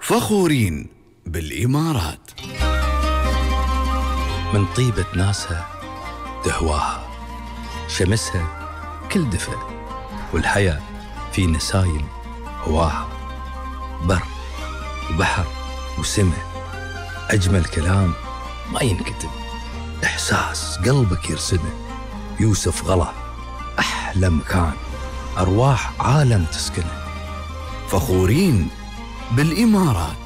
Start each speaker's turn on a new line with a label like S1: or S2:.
S1: فخورين بالإمارات.
S2: من طيبة ناسها تهواها، شمسها كل دفء، والحياة في نسايم هواها. بر وبحر وسماء، أجمل كلام ما ينكتب، إحساس قلبك يرسمه. يوسف غلا أحلى مكان، أرواح عالم تسكنه.
S1: فخورين بالإمارات.